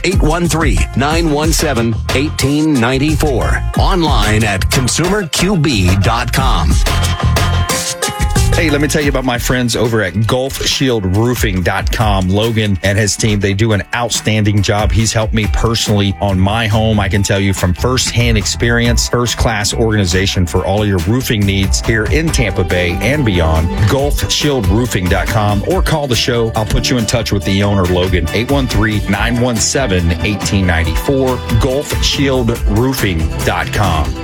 813-917-1894. Online at consumerqb.com. Hey, let me tell you about my friends over at GulfShieldRoofing.com. Logan and his team, they do an outstanding job. He's helped me personally on my home. I can tell you from firsthand experience, first-class organization for all of your roofing needs here in Tampa Bay and beyond. GulfShieldRoofing.com or call the show. I'll put you in touch with the owner, Logan. 813-917-1894. GulfShieldRoofing.com.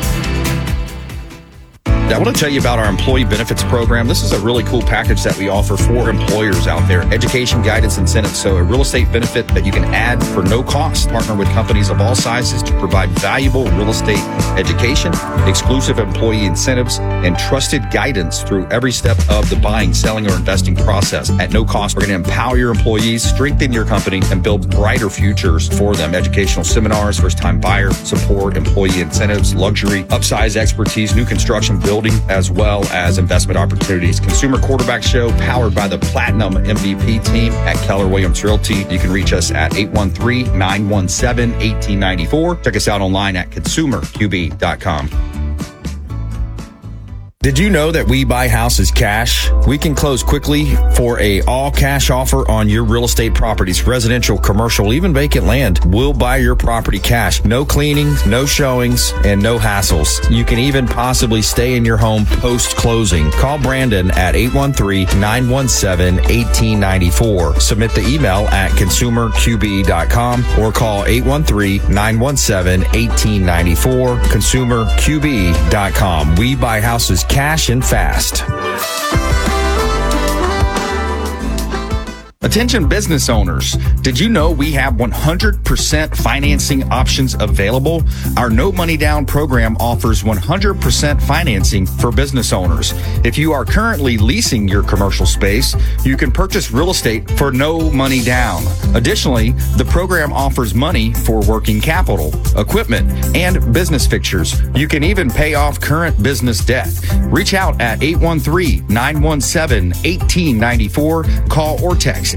I want to tell you about our employee benefits program. This is a really cool package that we offer for employers out there. Education, guidance, incentives. So a real estate benefit that you can add for no cost. Partner with companies of all sizes to provide valuable real estate education, exclusive employee incentives, and trusted guidance through every step of the buying, selling, or investing process at no cost. We're going to empower your employees, strengthen your company, and build brighter futures for them. Educational seminars, first-time buyer support, employee incentives, luxury, upsize expertise, new construction, building, as well as investment opportunities. Consumer Quarterback Show, powered by the Platinum MVP team at Keller Williams Realty. You can reach us at 813-917-1894. Check us out online at consumerqb.com. Did you know that we buy houses cash? We can close quickly for a all cash offer on your real estate properties, residential, commercial, even vacant land. We'll buy your property cash. No cleanings, no showings, and no hassles. You can even possibly stay in your home post-closing. Call Brandon at 813-917-1894. Submit the email at consumerqb.com or call 813-917-1894. consumerqb.com. We buy houses cash and fast. Attention business owners, did you know we have 100% financing options available? Our no money down program offers 100% financing for business owners. If you are currently leasing your commercial space, you can purchase real estate for no money down. Additionally, the program offers money for working capital, equipment, and business fixtures. You can even pay off current business debt. Reach out at 813-917-1894. Call or text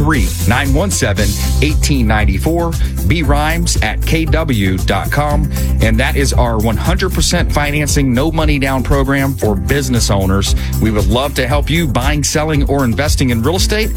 813-917-1894. B Rhymes at KW.com. And that is our 100% financing, no money down program for business owners. We would love to help you buying, selling, or investing in real estate.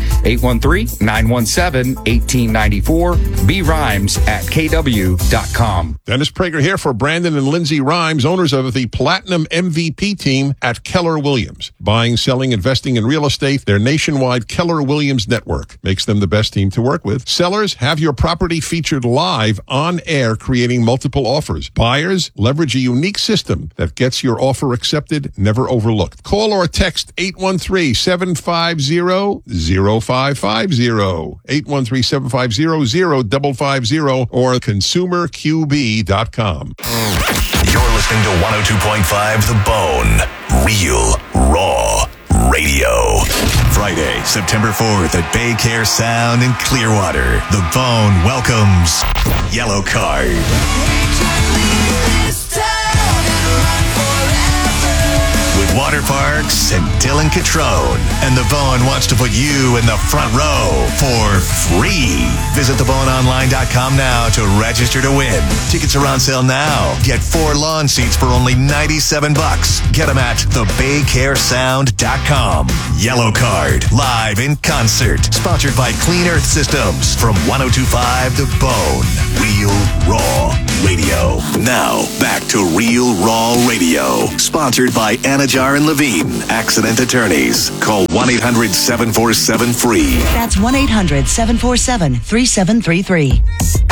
813-917-1894. B Rhymes at KW.com. Dennis Prager here for Brandon and Lindsay Rhymes, owners of the Platinum MVP team at Keller Williams. Buying, selling, investing in real estate, their nationwide Keller Williams network makes them the best team to work with. Sellers, have your property featured live on air, creating multiple offers. Buyers, leverage a unique system that gets your offer accepted, never overlooked. Call or text 813-750-0550, 813-750-0550, or consumerqb.com. You're listening to 102.5 The Bone. Real, raw radio. Friday, September 4th at Bay Care Sound in Clearwater. The Bone welcomes Yellow Card. With Water Parks and Dylan Catrone. And The Bone wants to put you in the front row for free. Visit theboneonline.com now to register to win. Tickets are on sale now. Get 4 lawn seats for only $97. Get them at thebaycaresound.com. Yellow Card, live in concert. Sponsored by Clean Earth Systems from 102.5 The Bone. Real Raw Radio. Now, back to Real Raw Radio. Sponsored by Anajar and Levine, accident attorneys. Call 1-800-747-FREE. That's 1-800-747-3733.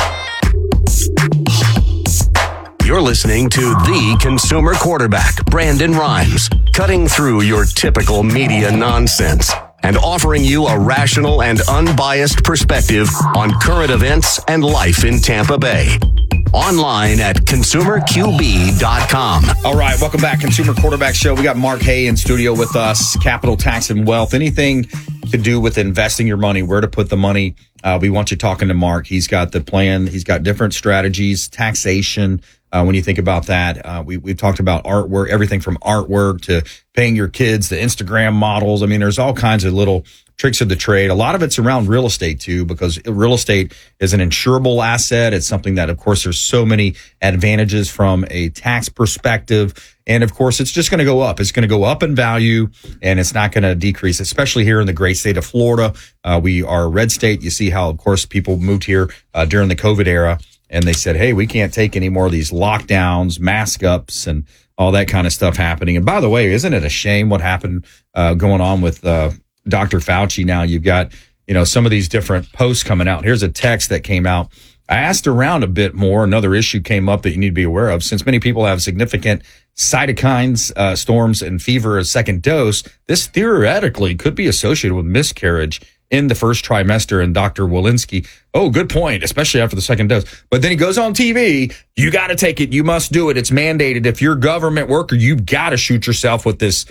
You're listening to the consumer quarterback, Brandon Rhymes, cutting through your typical media nonsense and offering you a rational and unbiased perspective on current events and life in Tampa Bay. Online at consumerqb.com. All right, welcome back, Consumer Quarterback Show. We got Mark Hay in studio with us, Capital Tax and Wealth. Anything to do with investing your money, where to put the money. We want you talking to Mark. He's got the plan. He's got different strategies, taxation, When you think about that, we've talked about artwork, everything from artwork to paying your kids, the Instagram models. I mean, there's all kinds of little tricks of the trade. A lot of it's around real estate too, because real estate is an insurable asset. It's something that, of course, there's so many advantages from a tax perspective. And of course, it's just going to go up. It's going to go up in value, and it's not going to decrease, especially here in the great state of Florida. We are a red state. You see how, of course, people moved here during the COVID era, and they said, hey, we can't take any more of these lockdowns, mask ups, and all that kind of stuff happening. And by the way, isn't it a shame what happened going on with Dr. Fauci? Now you've got, some of these different posts coming out. Here's a text that came out. I asked around a bit more. Another issue came up that you need to be aware of. Since many people have significant cytokines, storms, and fever as second dose, this theoretically could be associated with miscarriage in the first trimester. And Dr. Walensky, good point, especially after the second dose. But then he goes on TV, you got to take it. You must do it. It's mandated. If you're a government worker, you've got to shoot yourself with this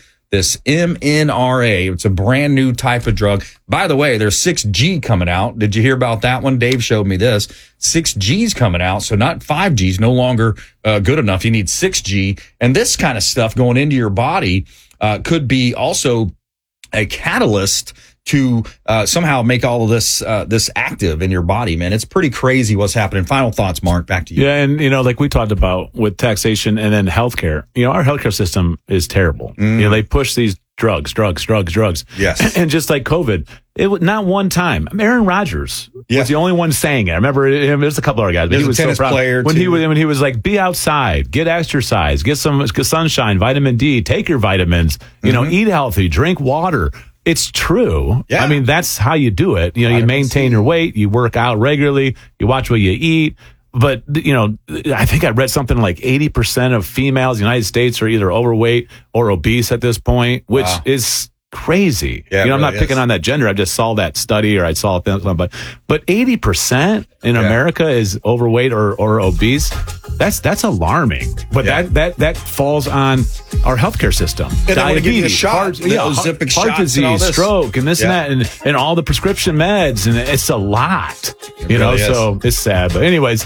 MNRA. It's a brand new type of drug. By the way, there's 6G coming out. Did you hear about that one? Dave showed me this. 6G's coming out. So not 5G's no longer good enough. You need 6G. And this kind of stuff going into your body could be also a catalyst to somehow make all of this active in your body, man. It's pretty crazy what's happening. Final thoughts, Mark, back to you. Yeah, and, like we talked about with taxation and then healthcare, our healthcare system is terrible. They push these drugs. Yes. And just like COVID, not one time. Aaron Rodgers was the only one saying it. I remember him. There's a couple other guys, but he was tennis so proud. Player when too. he was like, be outside, get exercise, get some sunshine, vitamin D, take your vitamins, eat healthy, drink water. It's true. Yeah. I mean, that's how you do it. You maintain your weight, you work out regularly, you watch what you eat. But, I think I read something like 80% of females in the United States are either overweight or obese at this point, which is crazy. Yeah, I'm not picking on that gender. I just saw that study or I saw it, but 80% in America is overweight or obese. That's alarming. But that falls on our healthcare system. And diabetes, heart disease, stroke, and this and that, and all the prescription meds, and it's a lot. So it's sad. But anyways,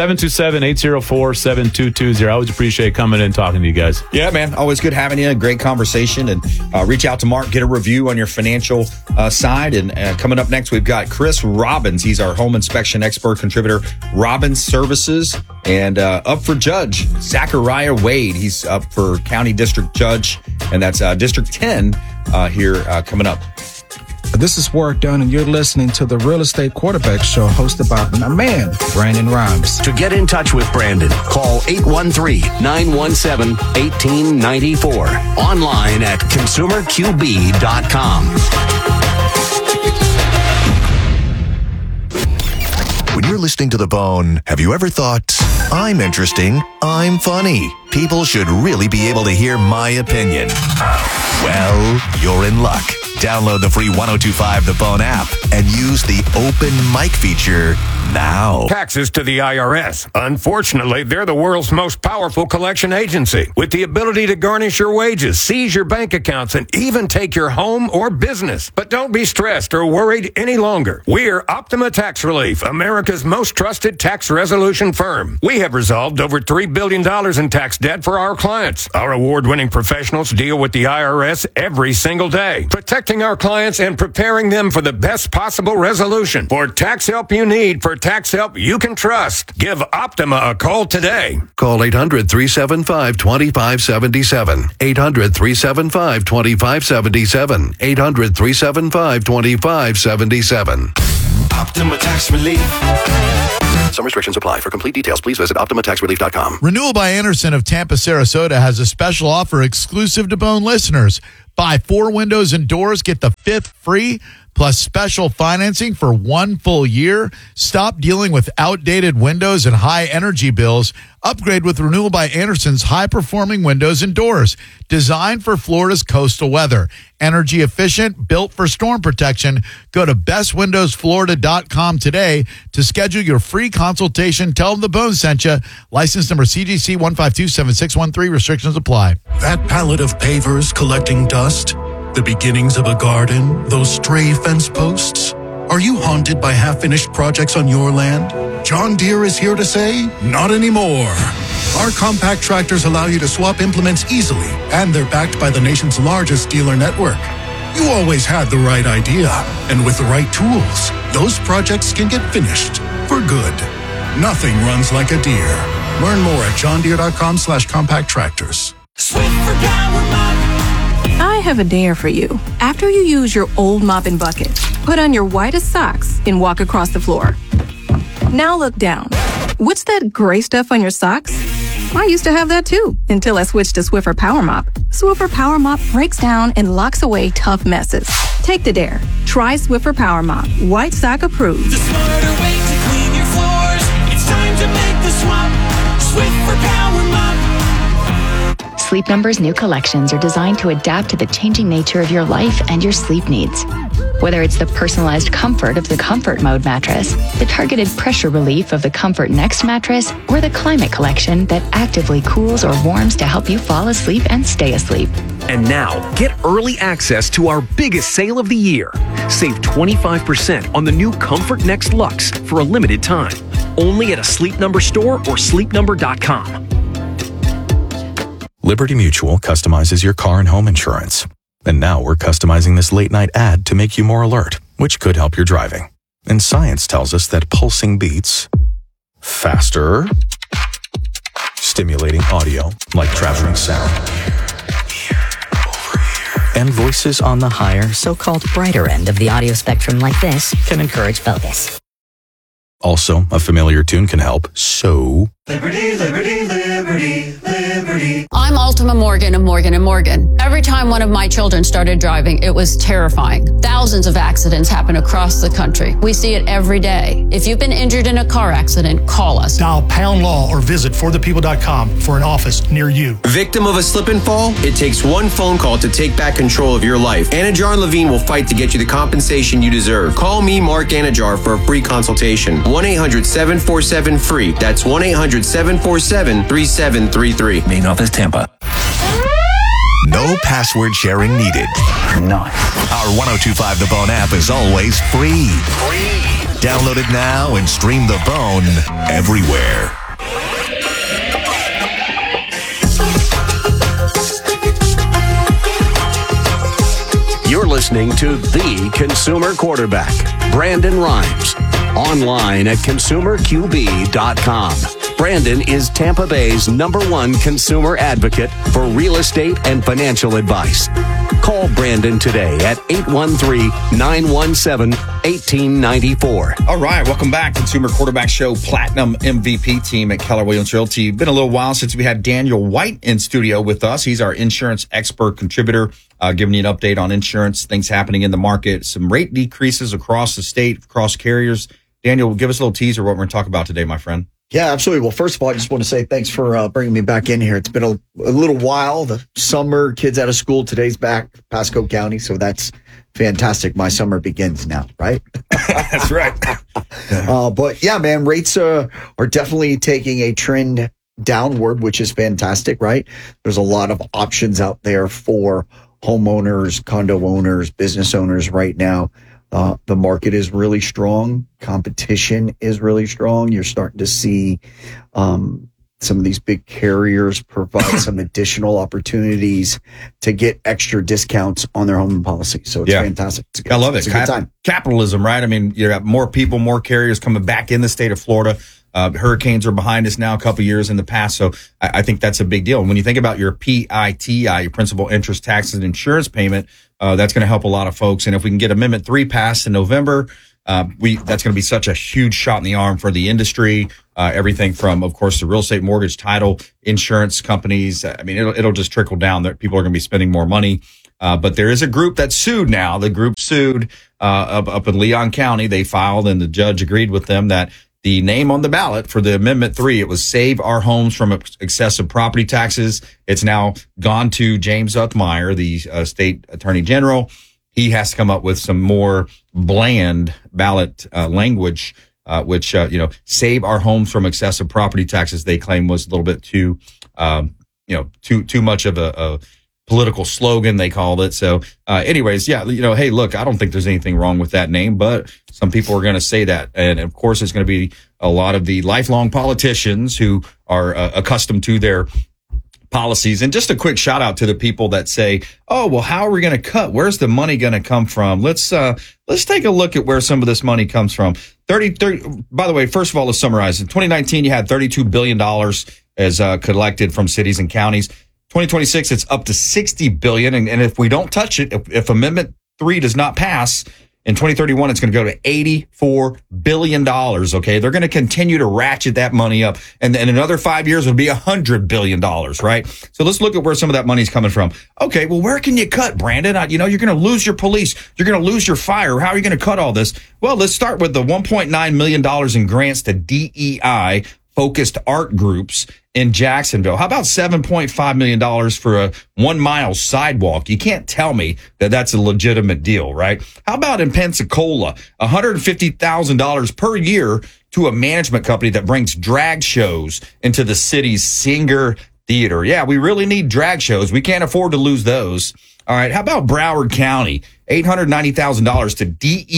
727-804-7220. I always appreciate coming in and talking to you guys. Yeah, man. Always good having you. Great conversation. And reach out to Mark, get a review on your financial side. And coming up next, we've got Chris Robbins. He's our home inspection expert contributor, Robbins Services. And up for Judge, Zachariah Wade. He's up for County District Judge, and that's District 10 here coming up. This is Work Done, and you're listening to the Real Estate Quarterback Show hosted by my man, Brandon Rhymes. To get in touch with Brandon, call 813-917-1894. Online at consumerqb.com. When you're listening to The Bone, have you ever thought, I'm interesting, I'm funny, people should really be able to hear my opinion? Well, you're in luck. Download the free 102.5 The Bone app and use the open mic feature now. Taxes to the IRS. Unfortunately, they're the world's most powerful collection agency with the ability to garnish your wages, seize your bank accounts, and even take your home or business. But don't be stressed or worried any longer. We're Optima Tax Relief, America's most trusted tax resolution firm. We have resolved over $3 billion in tax debt for our clients. Our award-winning professionals deal with the IRS every single day, protecting our clients and preparing them for the best possible resolution. For tax help you need, for tax help you can trust, give Optima a call today. Call 800-375-2577. 800-375-2577. 800-375-2577. Optima Tax Relief. Some restrictions apply. For complete details, please visit OptimaTaxRelief.com. Renewal by Anderson of Tampa, Sarasota has a special offer exclusive to Bone listeners. Buy 4 windows and doors, get the 5th free, plus special financing for 1 full year. Stop dealing with outdated windows and high energy bills. Upgrade with Renewal by Anderson's high-performing windows and doors. Designed for Florida's coastal weather. Energy efficient, built for storm protection. Go to bestwindowsflorida.com today to schedule your free consultation. Tell them The Bone sent you. License number CGC 1527613. Restrictions apply. That pallet of pavers collecting dust? The beginnings of a garden? Those stray fence posts? Are you haunted by half-finished projects on your land? John Deere is here to say, not anymore. Our compact tractors allow you to swap implements easily, and they're backed by the nation's largest dealer network. You always had the right idea, and with the right tools, those projects can get finished for good. Nothing runs like a Deere. Learn more at johndeere.com/compact tractors. Swiffer Power Mop. I have a dare for you. After you use your old mop and bucket, put on your whitest socks and walk across the floor. Now look down. What's that gray stuff on your socks? I used to have that too, until I switched to Swiffer Power Mop. Swiffer Power Mop breaks down and locks away tough messes. Take the dare. Try Swiffer Power Mop. White sock approved. The smarter way to clean your floors. It's time to make the swap. Swiffer Power Mop. Sleep Number's new collections are designed to adapt to the changing nature of your life and your sleep needs. Whether it's the personalized comfort of the Comfort Mode mattress, the targeted pressure relief of the Comfort Next mattress, or the Climate Collection that actively cools or warms to help you fall asleep and stay asleep. And now, get early access to our biggest sale of the year. Save 25% on the new Comfort Next Luxe for a limited time. Only at a Sleep Number store or sleepnumber.com. Liberty Mutual customizes your car and home insurance. And now we're customizing this late night ad to make you more alert, which could help your driving. And science tells us that pulsing beats faster, stimulating audio like traveling sound, and voices on the higher, so-called brighter end of the audio spectrum like this can encourage focus. Also, a familiar tune can help. So, Liberty, liberty, liberty, liberty. I'm Altima Morgan of Morgan & Morgan. Every time one of my children started driving, it was terrifying. Thousands of accidents happen across the country. We see it every day. If you've been injured in a car accident, call us. Dial pound law or visit forthepeople.com for an office near you. Victim of a slip and fall? It takes one phone call to take back control of your life. Anajar and Levine will fight to get you the compensation you deserve. Call me, Mark Anajar, for a free consultation. 1-800-747-FREE. That's 1-800-747-3733. Main office, Tampa. No password sharing needed. Nice. Our 1025 The Bone app is always free. Download it now and stream The Bone everywhere. You're listening to The Consumer Quarterback, Brandon Rhymes. Online at consumerqb.com. Brandon is Tampa Bay's #1 consumer advocate for real estate and financial advice. Call Brandon today at 813-917-1894. All right, welcome back. Consumer Quarterback Show, Platinum MVP team at Keller Williams Realty. Been a little while since we had Daniel White in studio with us. He's our insurance expert contributor, giving you an update on insurance, things happening in the market, some rate decreases across the state, across carriers. Daniel, give us a little teaser what we're going to talk about today, my friend. Yeah, absolutely. Well, first of all, I just want to say thanks for bringing me back in here. It's been a little while. The summer, kids out of school. Today's back, Pasco County. So that's fantastic. My summer begins now, right? That's right. But yeah, man, rates are definitely taking a trend downward, which is fantastic, right? There's a lot of options out there for homeowners, condo owners, business owners right now. The market is really strong. Competition is really strong. You're starting to see some of these big carriers provide some additional opportunities to get extra discounts on their home policy. So it's fantastic. I love it. It's a good time. Capitalism, right? I mean, you got more people, more carriers coming back in the state of Florida. Hurricanes are behind us now, a couple years in the past. So I think that's a big deal. And when you think about your PITI, your principal, interest, taxes, and insurance payment, that's going to help a lot of folks. And if we can get Amendment 3 passed in November, that's going to be such a huge shot in the arm for the industry. Everything from, of course, the real estate, mortgage, title, insurance companies. I mean, it'll just trickle down. That people are going to be spending more money. But there is a group that sued now. The group sued up in Leon County. They filed, and the judge agreed with them that the name on the ballot for the Amendment 3, it was Save Our Homes from Excessive Property Taxes. It's now gone to James Uthmeyer, the state attorney general. He has to come up with some more bland ballot language, which Save Our Homes from Excessive Property Taxes, they claim was a little bit too much of a political slogan, they called it. So anyways, hey, look, I don't think there's anything wrong with that name, but some people are going to say that. And of course, it's going to be a lot of the lifelong politicians who are accustomed to their policies. And just a quick shout out to the people that say, oh, well, how are we going to cut? Where's the money going to come from? Let's take a look at where some of this money comes from. 30, by the way, first of all, let's summarize. In 2019, you had $32 billion as collected from cities and counties. 2026, it's up to $60 billion. And if we don't touch it, if Amendment 3 does not pass, in 2031, it's going to go to $84 billion. Okay. They're going to continue to ratchet that money up. And in another 5 years, it'll be $100 billion, right? So let's look at where some of that money's coming from. Okay. Well, where can you cut, Brandon? You're going to lose your police. You're going to lose your fire. How are you going to cut all this? Well, let's start with the $1.9 million in grants to DEI focused art groups in Jacksonville. How about $7.5 million for a 1 mile sidewalk? You can't tell me that that's a legitimate deal, right? How about in Pensacola, $150,000 per year to a management company that brings drag shows into the city's Singer Theater? Yeah, we really need drag shows. We can't afford to lose those. All right. How about Broward County? $890,000 to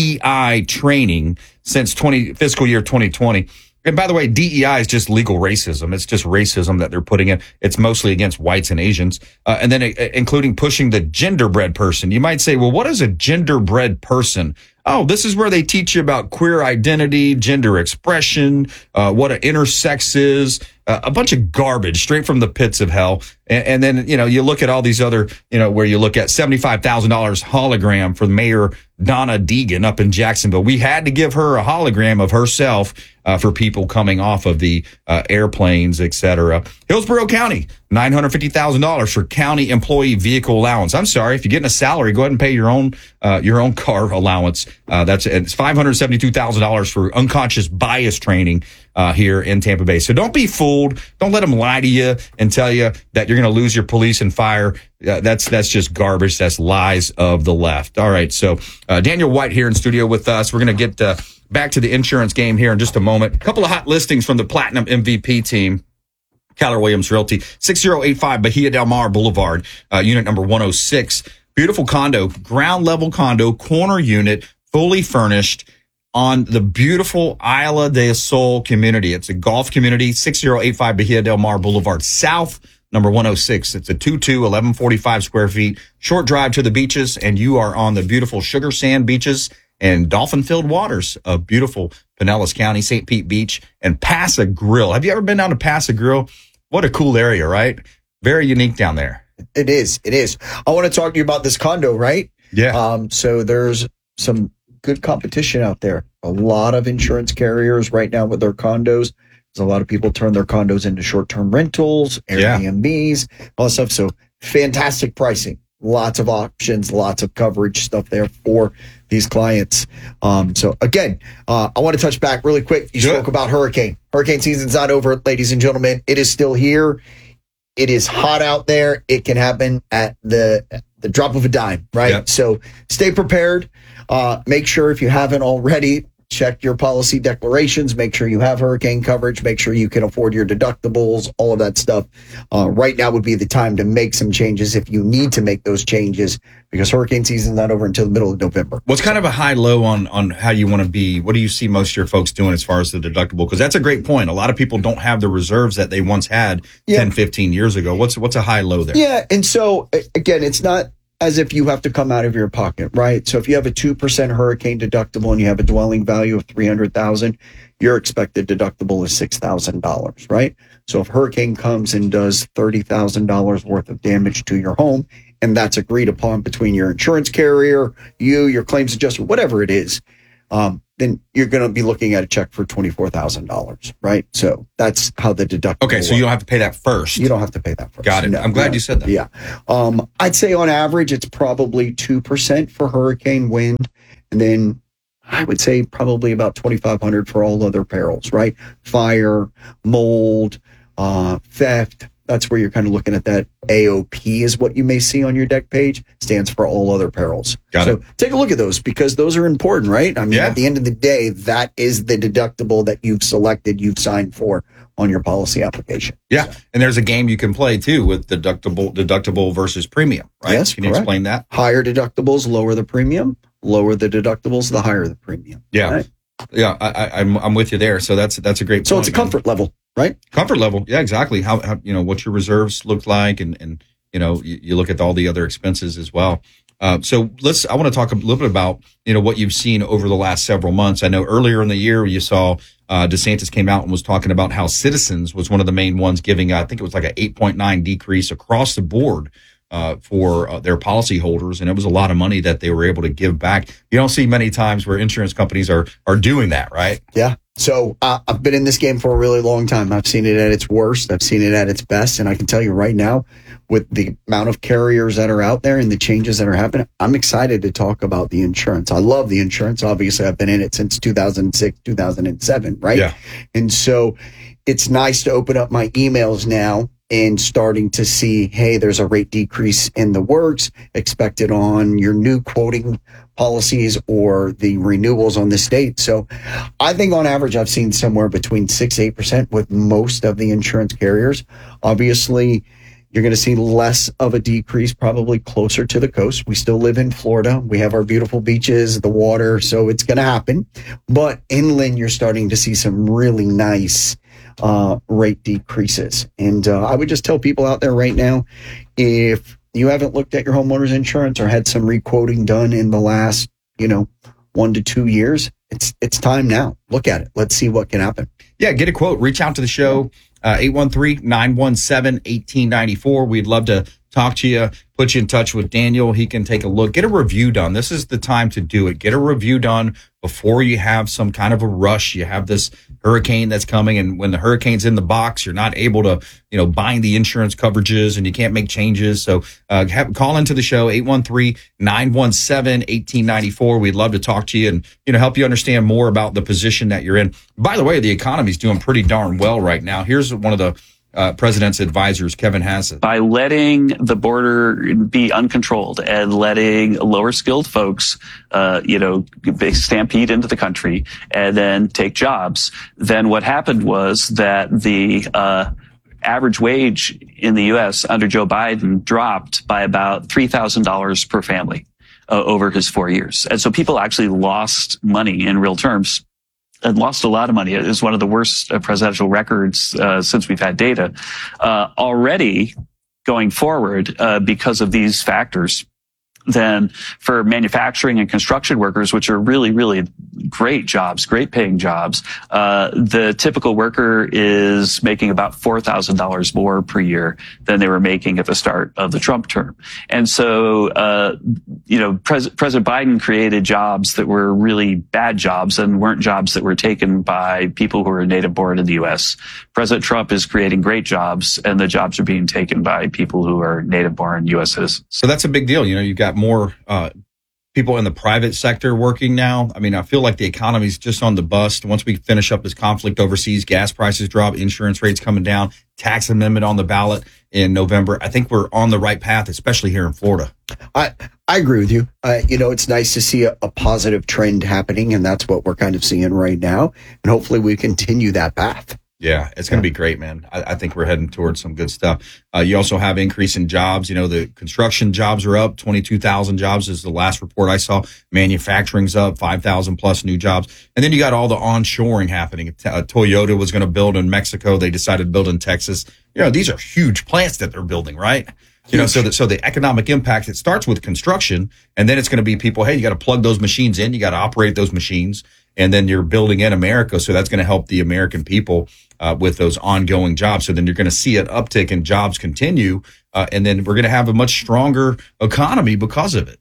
DEI training since fiscal year 2020. And by the way, DEI is just legal racism. It's just racism that they're putting in. It's mostly against whites and Asians, and then including pushing the genderbread person. You might say, well, what is a genderbread person? Oh, this is where they teach you about queer identity, gender expression, what an intersex is, a bunch of garbage straight from the pits of hell. And then, you look at all these other, where you look at $75,000 hologram for Mayor Donna Deegan up in Jacksonville. We had to give her a hologram of herself for people coming off of the airplanes, et cetera. Hillsborough County, $950,000 for county employee vehicle allowance. I'm sorry, if you're getting a salary, go ahead and pay your own car allowance. It's $572,000 for unconscious bias training here in Tampa Bay. So don't be fooled. Don't let them lie to you and tell you that you're going to lose your police and fire. That's just garbage. That's lies of the left. All right. So Daniel White here in studio with us. We're going to get back to the insurance game here in just a moment. A couple of hot listings from the Platinum MVP team. Keller Williams Realty, 6085 Bahia Del Mar Boulevard, unit number 106. Beautiful condo, ground level condo, corner unit, fully furnished on the beautiful Isla del Sol community. It's a golf community, 6085 Bahia Del Mar Boulevard South, number 106. It's a 1145 square feet, short drive to the beaches, and you are on the beautiful sugar sand beaches and dolphin-filled waters of beautiful Pinellas County, St. Pete Beach, and Paso Grill. Have you ever been down to Paso Grill? What a cool area, right? Very unique down there. It is. I want to talk to you about this condo, right? Yeah. So there's some good competition out there. A lot of insurance carriers right now with their condos. There's a lot of people turn their condos into short-term rentals, Airbnbs, all that stuff. So fantastic pricing. Lots of options, lots of coverage stuff there for these clients. So again, I want to touch back really quick. You spoke about hurricane. Hurricane season's not over, ladies and gentlemen. It is still here. It is hot out there. It can happen at the drop of a dime, right? Yep. So stay prepared. Make sure if you haven't already, check your policy declarations. Make sure you have hurricane coverage. Make sure you can afford your deductibles, all of that stuff. Right now would be the time to make some changes if you need to make those changes, because hurricane season's not over until the middle of November. What's kind of a high low on how you want to be? What do you see most of your folks doing as far as the deductible? Because that's a great point. A lot of people don't have the reserves that they once had 10, 15 years ago. What's a high low there? Yeah. And so again, it's not as if you have to come out of your pocket, right? So if you have a 2% hurricane deductible and you have a dwelling value of $300,000, your expected deductible is $6,000, right? So if hurricane comes and does $30,000 worth of damage to your home, and that's agreed upon between your insurance carrier, your claims adjuster, whatever it is, then you're going to be looking at a check for $24,000, right? So that's how the deductible Okay, so you don't have to pay that first. You don't have to pay that first. Got it. I'm glad you said that. Yeah. I'd say on average, it's probably 2% for hurricane wind. And then I would say probably about $2,500 for all other perils, right? Fire, mold, theft. That's where you're kind of looking at that. AOP is what you may see on your deck page. Stands for all other perils. Got it. Take a look at those, because those are important, right? I mean, at the end of the day, that is the deductible that you've selected, you've signed for on your policy application. Yeah. And there's a game you can play too with deductible versus premium, right? Yes, Can you explain that? Higher deductibles, lower the premium. Lower the deductibles, the higher the premium. Yeah. Right? Yeah, I'm with you there. So that's a great point. So it's a comfort level, right? Comfort level. Yeah, exactly. How what your reserves look like, and you look at all the other expenses as well. So I want to talk a little bit about, what you've seen over the last several months. I know earlier in the year you saw DeSantis came out and was talking about how Citizens was one of the main ones giving, I think it was like an 8.9 decrease across the board for their policyholders. And it was a lot of money that they were able to give back. You don't see many times where insurance companies are doing that, right? Yeah. So I've been in this game for a really long time. I've seen it at its worst. I've seen it at its best. And I can tell you right now, with the amount of carriers that are out there and the changes that are happening, I'm excited to talk about the insurance. I love the insurance. Obviously, I've been in it since 2006, 2007, right? Yeah. And so it's nice to open up my emails now and starting to see, hey, there's a rate decrease in the works expected on your new quoting policies or the renewals on the state. So I think on average, I've seen somewhere between 6-8% with most of the insurance carriers. Obviously, you're going to see less of a decrease, probably closer to the coast. We still live in Florida. We have our beautiful beaches, the water, so it's going to happen. But inland, you're starting to see some really nice rate decreases. And I would just tell people out there right now, if you haven't looked at your homeowner's insurance or had some requoting done in the last, 1 to 2 years, it's time now. Look at it. Let's see what can happen. Yeah, get a quote. Reach out to the show, 813-917-1894. We'd love to talk to you, put you in touch with Daniel. He can take a look. Get a review done. This is the time to do it. Get a review done before you have some kind of a rush. You have this hurricane that's coming, and when the hurricane's in the box, you're not able to, bind the insurance coverages, and you can't make changes. So call into the show, 813-917-1894. We'd love to talk to you and, help you understand more about the position that you're in. By the way, the economy's doing pretty darn well right now. Here's one of the President's advisors, Kevin Hassett. By letting the border be uncontrolled and letting lower skilled folks, stampede into the country and then take jobs, then what happened was that the average wage in the U.S. under Joe Biden dropped by about $3,000 per family over his 4 years. And so people actually lost money in real terms. And lost a lot of money. It is one of the worst presidential records since we've had data. Already going forward, because of these factors, then for manufacturing and construction workers, which are really, really great jobs, great paying jobs, the typical worker is making about $4,000 more per year than they were making at the start of the Trump term. And so, President Biden created jobs that were really bad jobs and weren't jobs that were taken by people who are native born in the U.S. President Trump is creating great jobs, and the jobs are being taken by people who are native born U.S. citizens. So that's a big deal. You've got more people in the private sector working now. I mean, I feel like the economy's just on the bust. Once we finish up this conflict overseas, gas prices drop, insurance rates coming down, tax amendment on the ballot in November. I think we're on the right path, especially here in Florida. I agree with you. It's nice to see a positive trend happening, and that's what we're kind of seeing right now. And hopefully we continue that path. Yeah, it's going to be great, man. I think we're heading towards some good stuff. You also have increase in jobs. The construction jobs are up. 22,000 jobs is the last report I saw. Manufacturing's up 5,000 plus new jobs. And then you got all the onshoring happening. Toyota was going to build in Mexico. They decided to build in Texas. These are huge plants that they're building, right? So the economic impact, it starts with construction, and then it's going to be people, hey, you got to plug those machines in. You got to operate those machines. And then you're building in America. So that's going to help the American people with those ongoing jobs. So then you're going to see an uptick in jobs continue. And then we're going to have a much stronger economy because of it.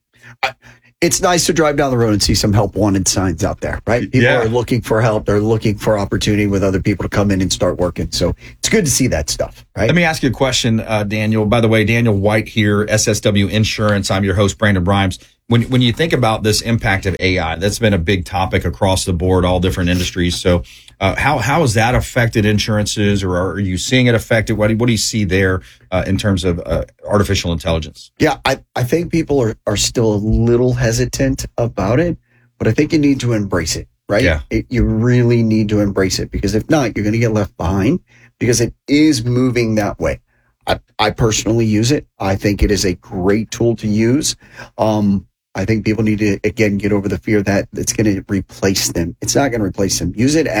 It's nice to drive down the road and see some help wanted signs out there, right? People are looking for help. They're looking for opportunity with other people to come in and start working. So it's good to see that stuff, right? Let me ask you a question, Daniel. By the way, Daniel White here, SSW Insurance. I'm your host, Brandon Rhymes. When you think about this impact of AI, that's been a big topic across the board, all different industries. So how has that affected insurances, or are you seeing it affected? What do you see there in terms of artificial intelligence? Yeah, I think people are still a little hesitant about it, but I think you need to embrace it, right? Yeah. You really need to embrace it, because if not, you're going to get left behind, because it is moving that way. I personally use it. I think it is a great tool to use. I think people need to, again, get over the fear that it's going to replace them. It's not going to replace them.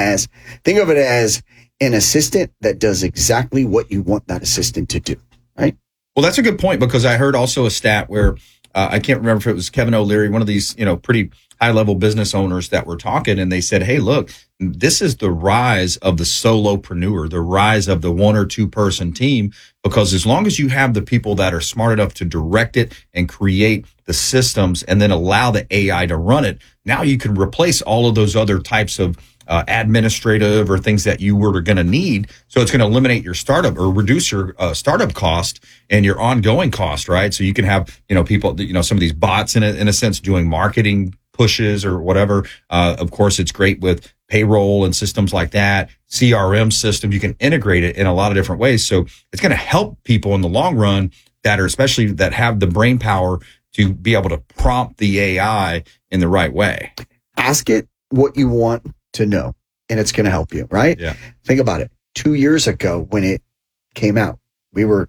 Think of it as an assistant that does exactly what you want that assistant to do, right? Well, that's a good point, because I heard also a stat where I can't remember if it was Kevin O'Leary, one of these, pretty high-level business owners that were talking, and they said, hey, look, this is the rise of the solopreneur, the rise of the 1 or 2 person team, because as long as you have the people that are smart enough to direct it and create the systems and then allow the AI to run it, now you can replace all of those other types of administrative or things that you were going to need. So it's going to eliminate your startup or reduce your startup cost and your ongoing cost, right? So you can have, people, some of these bots in a sense doing marketing pushes or whatever. Of course, it's great with payroll and systems like that. CRM system, you can integrate it in a lot of different ways. So it's going to help people in the long run especially that have the brain power to be able to prompt the AI in the right way. Ask it what you want to know, and it's going to help you, right? Yeah. Think about it. 2 years ago when it came out, we were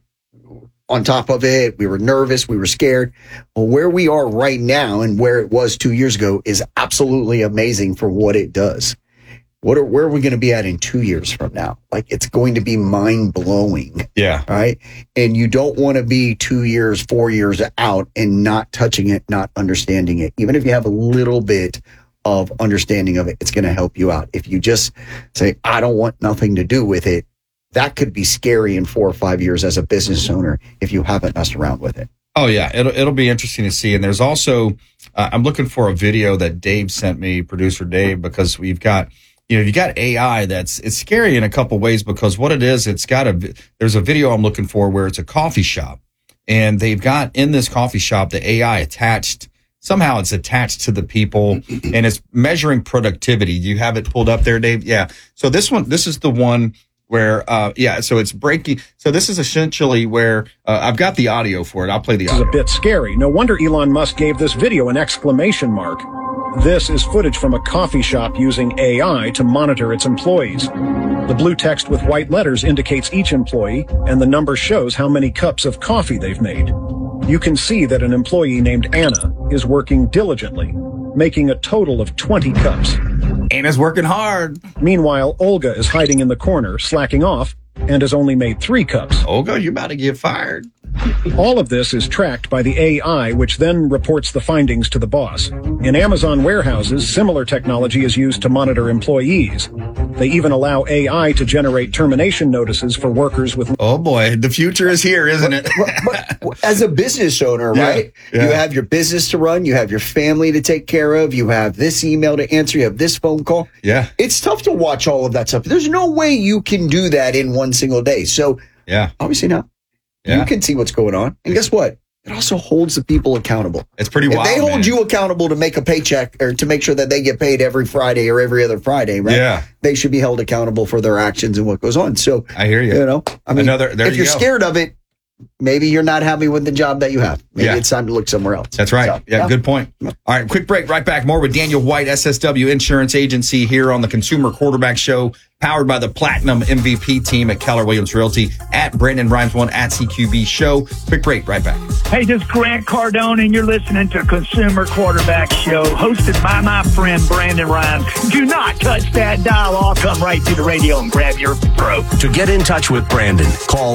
on top of it. We were nervous. We were scared. Well, where we are right now and where it was 2 years ago is absolutely amazing for what it does. Where are we going to be at in 2 years from now? Like, it's going to be mind blowing. Yeah. Right. And you don't want to be 2 years, 4 years out and not touching it, not understanding it. Even if you have a little bit of understanding of it, it's going to help you out. If you just say, I don't want nothing to do with it, that could be scary in 4 or 5 years as a business owner if you haven't messed around with it. Oh yeah, it'll be interesting to see. And there's also, I'm looking for a video that Dave sent me, producer Dave, because we've got, you got AI it's scary in a couple ways, because what it is, there's a video I'm looking for where it's a coffee shop, and they've got in this coffee shop the AI attached. Somehow it's attached to the people, and it's measuring productivity. Do you have it pulled up there, Dave? Yeah. So this is the one where, so it's breaking. So this is essentially where, I've got the audio for it. I'll play the audio. This is a bit scary. No wonder Elon Musk gave this video an exclamation mark. This is footage from a coffee shop using AI to monitor its employees. The blue text with white letters indicates each employee, and the number shows how many cups of coffee they've made. You can see that an employee named Anna is working diligently, making a total of 20 cups. Anna's working hard. Meanwhile, Olga is hiding in the corner, slacking off, and has only made 3 cups. Olga, you're about to get fired. All of this is tracked by the AI, which then reports the findings to the boss. In Amazon warehouses, similar technology is used to monitor employees. They even allow AI to generate termination notices for workers with... Oh boy, the future is here, isn't it? But as a business owner, right? Yeah. You have your business to run, you have your family to take care of, you have this email to answer, you have this phone call. Yeah. It's tough to watch all of that stuff. There's no way you can do that in one single day. So, obviously not. Yeah. You can see what's going on. And guess what? It also holds the people accountable. It's pretty wild. If they hold you accountable to make a paycheck or to make sure that they get paid every Friday or every other Friday, right? Yeah. They should be held accountable for their actions and what goes on. So I hear you. I mean, if you're scared of it, maybe you're not happy with the job that you have. Maybe it's time to look somewhere else. That's right. So, good point. All right, quick break. Right back. More with Daniel White, SSW Insurance Agency, here on the Consumer Quarterback Show, powered by the Platinum MVP team at Keller Williams Realty, at Brandon Rhymes 1, at CQB Show. Quick break. Right back. Hey, this is Grant Cardone, and you're listening to Consumer Quarterback Show, hosted by my friend Brandon Rhymes. Do not touch that dial. I'll come right to the radio and grab your throat. To get in touch with Brandon, call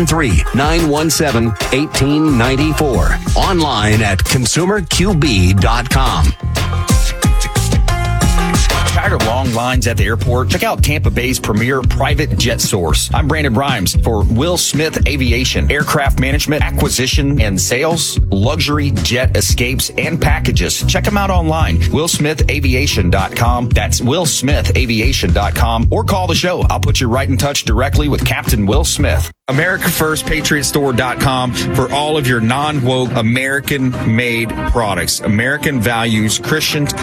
813-917-1894. Online at consumerqb.com. Tired of long lines at the airport? Check out Tampa Bay's premier private jet source. I'm Brandon Rhymes for Will Smith Aviation. Aircraft management, acquisition, and sales, luxury jet escapes, and packages. Check them out online. WillSmithAviation.com. That's WillSmithAviation.com. Or call the show. I'll put you right in touch directly with Captain Will Smith. AmericaFirstPatriotStore.com for all of your non-woke American-made products. American values, Christian